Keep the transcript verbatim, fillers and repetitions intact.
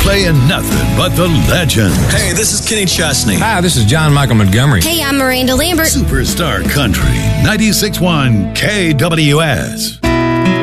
playing nothing but the legends. Hey, this is Kenny Chesney. Hi, this is John Michael Montgomery. Hey, I'm Miranda Lambert. Superstar Country, ninety-six point one K W S.